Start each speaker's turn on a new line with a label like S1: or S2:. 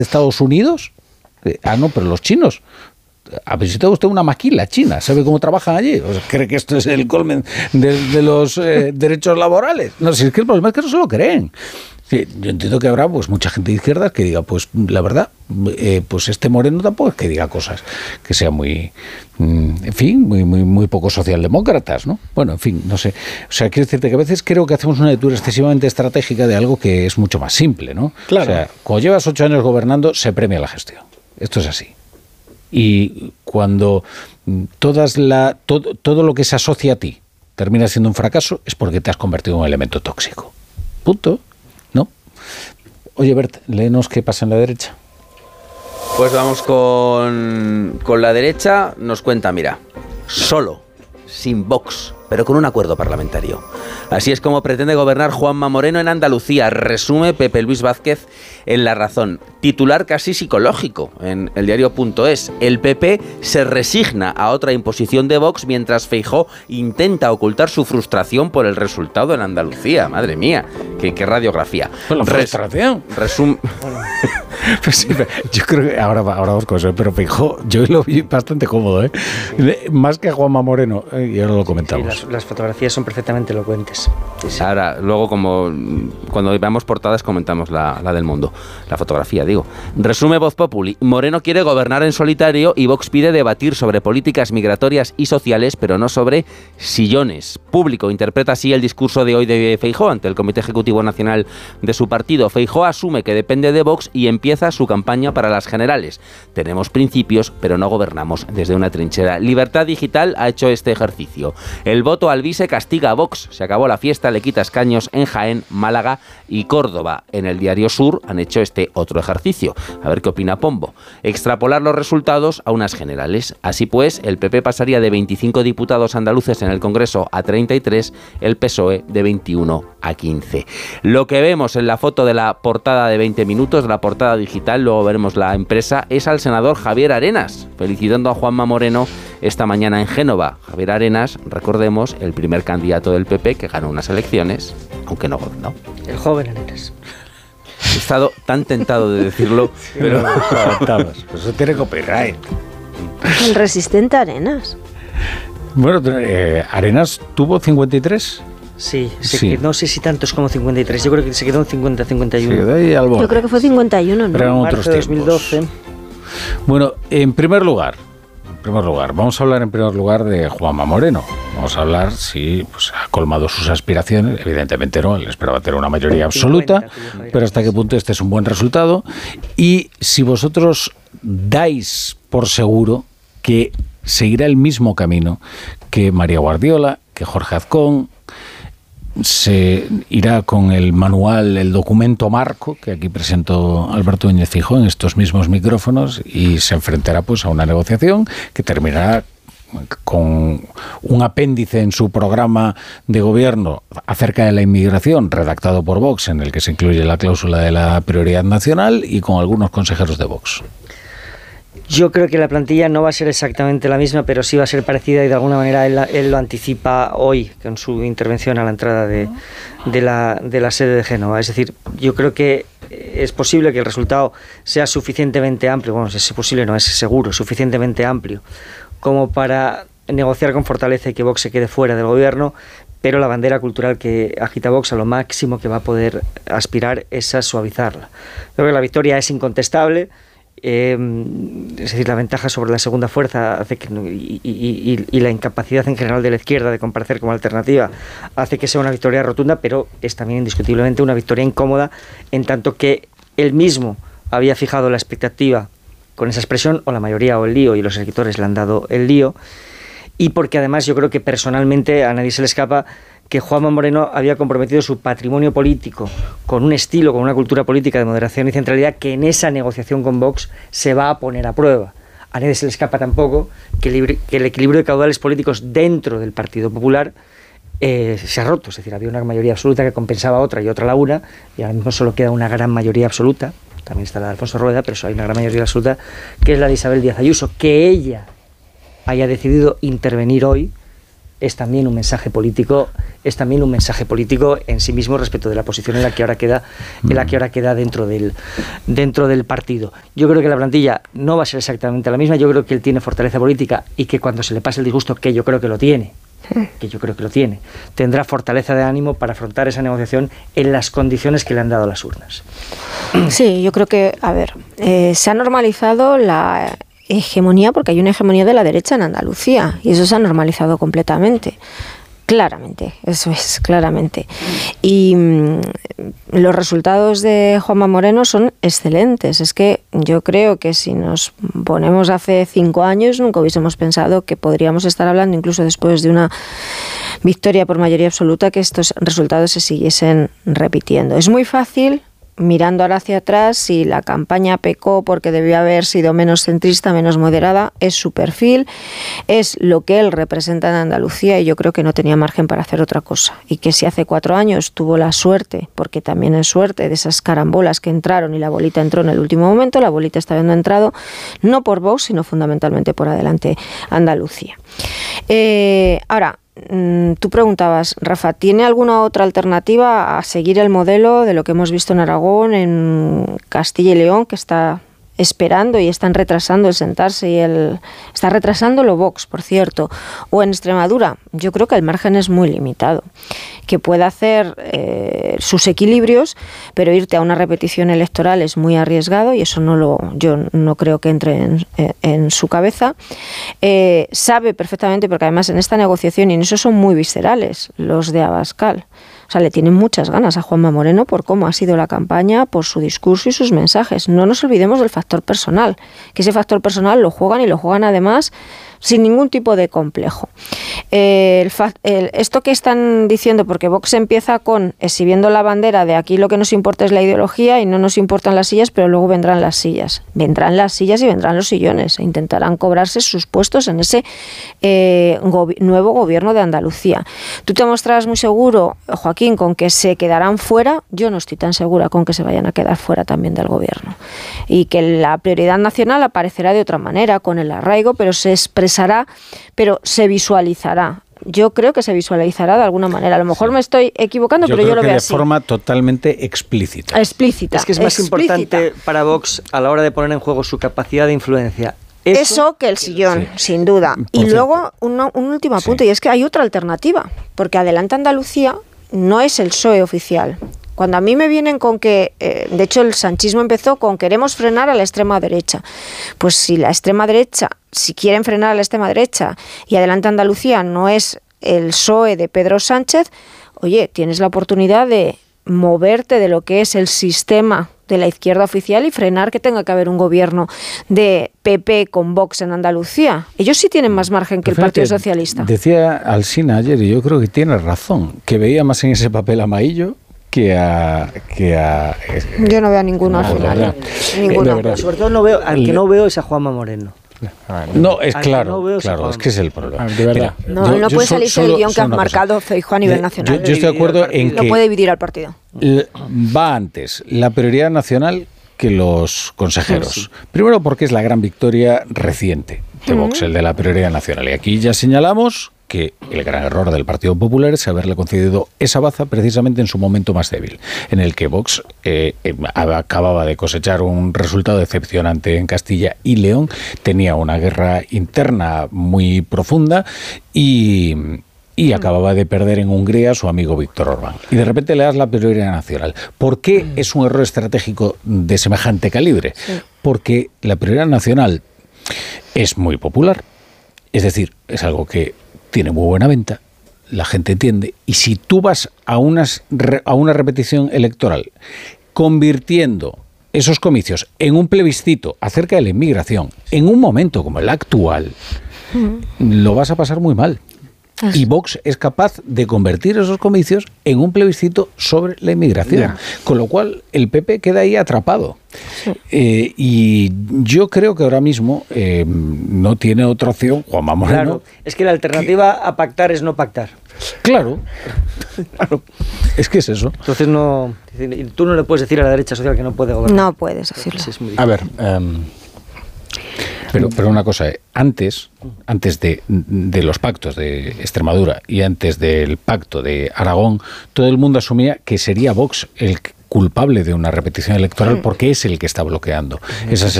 S1: Estados Unidos. No, pero los chinos. ¿Ha visitado usted una maquila china? ¿Sabe cómo trabajan allí? ¿O sea, cree que esto es el colmen de los derechos laborales? No, si es que el problema es que no se lo creen. Sí, yo entiendo que habrá pues mucha gente de izquierdas que diga, pues la verdad, pues este Moreno tampoco es que diga cosas que sean muy, en fin, muy poco socialdemócratas, ¿no? Bueno, en fin, no sé. O sea, quiero decirte que a veces creo que hacemos una lectura excesivamente estratégica de algo que es mucho más simple, ¿no? Claro. O sea, cuando llevas 8 años gobernando, se premia la gestión. Esto es así. Y cuando todo lo que se asocia a ti termina siendo un fracaso, es porque te has convertido en un elemento tóxico. Punto. ¿No? Oye, Bert, léenos qué pasa en la derecha.
S2: Pues vamos con la derecha. Nos cuenta, mira, solo, sin Vox, pero con un acuerdo parlamentario. Así es como pretende gobernar Juanma Moreno en Andalucía, resume Pepe Luis Vázquez en La Razón. Titular casi psicológico en el diario.es. El PP se resigna a otra imposición de Vox mientras Feijóo intenta ocultar su frustración por el resultado en Andalucía. Madre mía, qué radiografía.
S1: ¿La frustración? Pues sí, yo creo que ahora vamos con eso, pero Feijóo yo lo vi bastante cómodo, más que a Juanma Moreno, y ahora lo comentamos.
S3: Sí, las fotografías son perfectamente elocuentes.
S2: Sí. Ahora, luego cuando veamos portadas comentamos la del Mundo, la fotografía, digo. Resume Voz Populi. Moreno quiere gobernar en solitario y Vox pide debatir sobre políticas migratorias y sociales, pero no sobre sillones. Público interpreta así el discurso de hoy de Feijóo ante el Comité Ejecutivo Nacional de su partido. Feijóo asume que depende de Vox y empieza su campaña para las generales. Tenemos principios, pero no gobernamos desde una trinchera. Libertad Digital ha hecho este ejercicio. El voto al vice castiga a Vox. Se acabó la fiesta, le quita escaños en Jaén, Málaga y Córdoba. En el Diario Sur han hecho este otro ejercicio. A ver qué opina Pombo. Extrapolar los resultados a unas generales. Así pues, el PP pasaría de 25 diputados andaluces en el Congreso a 33, el PSOE de 21 a 15. Lo que vemos en la foto de la portada de 20 minutos, de la portada digital, luego veremos la impresa, es al senador Javier Arenas, felicitando a Juanma Moreno esta mañana en Génova. Javier Arenas, recordemos, el primer candidato del PP que ganó unas elecciones, aunque no gobernó.
S3: El joven Arenas.
S2: He estado tan tentado de decirlo, sí, pero
S1: pues eso tiene copyright.
S4: El resistente Arenas.
S1: Bueno, Arenas tuvo 53.
S3: Sí. No sé si tantos como 53. Yo creo que se quedó en 50-51.
S4: Yo creo que fue 51, ¿no?
S1: Eran otros
S3: tiempos. 2012.
S1: Bueno, en primer lugar, vamos a hablar en primer lugar de Juanma Moreno. Vamos a hablar si ha colmado sus aspiraciones. Evidentemente no, él esperaba tener una mayoría absoluta, pero hasta qué punto este es un buen resultado. Y si vosotros dais por seguro que seguirá el mismo camino que María Guardiola, que Jorge Azcón, se irá con el manual, el documento marco que aquí presentó Alberto Núñez Feijóo en estos mismos micrófonos y se enfrentará pues a una negociación que terminará con un apéndice en su programa de gobierno acerca de la inmigración redactado por Vox, en el que se incluye la cláusula de la prioridad nacional, y con algunos consejeros de Vox.
S3: Yo creo que la plantilla no va a ser exactamente la misma, pero sí va a ser parecida, y de alguna manera él lo anticipa hoy con su intervención a la entrada de la sede de Génova. Es decir, yo creo que es posible que el resultado sea suficientemente amplio, bueno, es posible, no es seguro, suficientemente amplio como para negociar con fortaleza y que Vox se quede fuera del gobierno, pero la bandera cultural que agita Vox a lo máximo que va a poder aspirar es a suavizarla. Creo que la victoria es incontestable. Es decir, la ventaja sobre la segunda fuerza hace que, y la incapacidad en general de la izquierda de comparecer como alternativa hace que sea una victoria rotunda, pero es también indiscutiblemente una victoria incómoda, en tanto que él mismo había fijado la expectativa con esa expresión, o la mayoría o el lío, y los electores le han dado el lío, y porque además yo creo que personalmente a nadie se le escapa que Juanma Moreno había comprometido su patrimonio político con un estilo, con una cultura política de moderación y centralidad que en esa negociación con Vox se va a poner a prueba. A nadie se le escapa tampoco que el equilibrio de caudales políticos dentro del Partido Popular se ha roto. Es decir, había una mayoría absoluta que compensaba a otra y otra laguna, y ahora mismo solo queda una gran mayoría absoluta. También está la de Alfonso Rueda, pero hay una gran mayoría absoluta, que es la de Isabel Díaz Ayuso. Que ella haya decidido intervenir hoy es también un mensaje político, en sí mismo respecto de la posición en la que ahora queda, dentro del partido. Yo creo que la plantilla no va a ser exactamente la misma. Yo creo que él tiene fortaleza política y que cuando se le pase el disgusto, que yo creo que lo tiene, tendrá fortaleza de ánimo para afrontar esa negociación en las condiciones que le han dado las urnas.
S4: Sí, yo creo que, se ha normalizado la hegemonía, porque hay una hegemonía de la derecha en Andalucía, y eso se ha normalizado completamente. Claramente, eso es, claramente. Y los resultados de Juanma Moreno son excelentes. Es que yo creo que si nos ponemos hace 5 años, nunca hubiésemos pensado que podríamos estar hablando, incluso después de una victoria por mayoría absoluta, que estos resultados se siguiesen repitiendo. Es muy fácil, mirando ahora hacia atrás, si la campaña pecó porque debió haber sido menos centrista, menos moderada. Es su perfil, es lo que él representa en Andalucía, y yo creo que no tenía margen para hacer otra cosa. Y que si hace 4 años tuvo la suerte, porque también es suerte, de esas carambolas que entraron y la bolita entró en el último momento, la bolita está habiendo entrado no por Vox, sino fundamentalmente por Adelante Andalucía. Ahora, tú preguntabas, Rafa, ¿tiene alguna otra alternativa a seguir el modelo de lo que hemos visto en Aragón, en Castilla y León, que está esperando y están retrasando el sentarse está retrasándolo Vox, por cierto, o en Extremadura? Yo creo que el margen es muy limitado, que puede hacer sus equilibrios, pero irte a una repetición electoral es muy arriesgado, y eso yo no creo que entre en su cabeza. Sabe perfectamente, porque además en esta negociación, y en eso son muy viscerales los de Abascal, o sea, le tienen muchas ganas a Juanma Moreno por cómo ha sido la campaña, por su discurso y sus mensajes. No nos olvidemos del factor personal, que ese factor personal lo juegan, y lo juegan además sin ningún tipo de complejo. Esto que están diciendo, porque Vox empieza con exhibiendo la bandera de aquí lo que nos importa es la ideología y no nos importan las sillas, pero luego vendrán las sillas. Vendrán las sillas y vendrán los sillones. E intentarán cobrarse sus puestos en ese nuevo gobierno de Andalucía. Tú te mostrarás muy seguro, Joaquín, con que se quedarán fuera. Yo no estoy tan segura con que se vayan a quedar fuera también del gobierno. Y que la prioridad nacional aparecerá de otra manera, con el arraigo, pero se expresará, pero se visualizará. Yo creo que se visualizará de alguna manera. A lo mejor me estoy equivocando, pero yo lo veo así.
S1: De forma totalmente explícita.
S3: Explícita. Es que es más importante para Vox a la hora de poner en juego su capacidad de influencia.
S4: Eso que el sillón, sin duda. Y luego un último apunte, y es que hay otra alternativa, porque Adelante Andalucía no es el PSOE oficial. Cuando a mí me vienen con que, de hecho el sanchismo empezó con queremos frenar a la extrema derecha, pues si la extrema derecha, si quieren frenar a la extrema derecha y Adelante Andalucía no es el PSOE de Pedro Sánchez, oye, tienes la oportunidad de moverte de lo que es el sistema de la izquierda oficial y frenar que tenga que haber un gobierno de PP con Vox en Andalucía. Ellos sí tienen más margen que el Partido Socialista.
S1: Decía Alsina ayer, y yo creo que tiene razón, que veía más en ese papel amarillo que a
S4: yo no veo a ninguno al final. Ninguno.
S3: Sobre todo no veo, al que no veo es a Juanma Moreno.
S1: No, es claro, es que es el problema.
S4: De verdad. Mira, no puede salirse del guión que ha marcado Feijóo a nivel nacional.
S1: Yo estoy de acuerdo en que
S4: no puede dividir al partido.
S1: Va antes la prioridad nacional que los consejeros. Sí. Primero porque es la gran victoria reciente de Vox, el de la prioridad nacional. Y aquí ya señalamos que el gran error del Partido Popular es haberle concedido esa baza precisamente en su momento más débil, en el que Vox acababa de cosechar un resultado decepcionante en Castilla y León, tenía una guerra interna muy profunda y acababa de perder en Hungría a su amigo Víctor Orbán. Y de repente le das la prioridad nacional. ¿Por qué es un error estratégico de semejante calibre? Sí. Porque la prioridad nacional es muy popular, es decir, es algo que tiene muy buena venta, la gente entiende, y si tú vas a una repetición electoral convirtiendo esos comicios en un plebiscito acerca de la inmigración, en un momento como el actual, lo vas a pasar muy mal. Y Vox es capaz de convertir esos comicios en un plebiscito sobre la inmigración, con lo cual el PP queda ahí atrapado. Sí. Y yo creo que ahora mismo no tiene otra opción Juanma Moreno.
S3: Claro, es que la alternativa a pactar es no pactar.
S1: Claro. Es que es eso.
S3: Entonces tú no le puedes decir a la derecha social que no puede gobernar.
S4: No puedes decirlo.
S5: A ver,
S1: Pero una cosa, antes de los pactos de Extremadura y antes del pacto de Aragón, todo el mundo asumía que sería Vox el culpable de una repetición electoral porque es el que está bloqueando esas